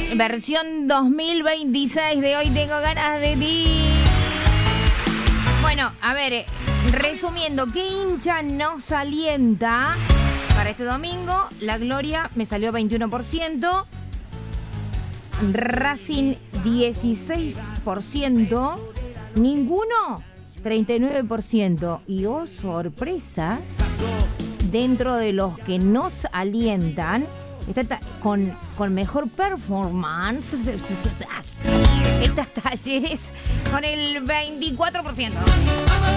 versión 2026 de Hoy Tengo Ganas de Ti. Bueno, a ver, resumiendo, ¿qué hincha nos alienta para este domingo? La Gloria me salió 21%, Racing 16%, ninguno 39%. Y oh, sorpresa, dentro de los que nos alientan, está con mejor performance, estas Talleres con el 24%.